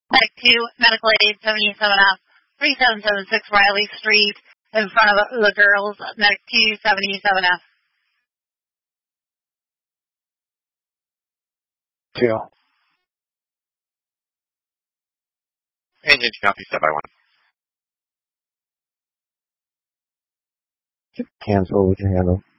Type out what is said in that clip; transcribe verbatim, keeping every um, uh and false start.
Medic two, Medical Aid seventy-seven F, three seven seven six Riley Street, in front of the girls, Medic two, seventy-seven F. Two. Engine copy, step by one. Cancel, we can handle.